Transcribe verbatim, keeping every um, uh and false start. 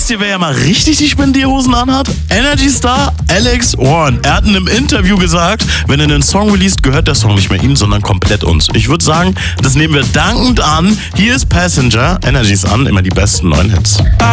Wisst ihr, wer ja mal richtig die Spendierhosen anhat? Energy Star Alex Warren. Er hat in einem Interview gesagt, wenn er einen Song released, gehört der Song nicht mehr ihm, sondern komplett uns. Ich würde sagen, das nehmen wir dankend an. Hier ist Passenger, Energy's an, immer die besten neuen Hits.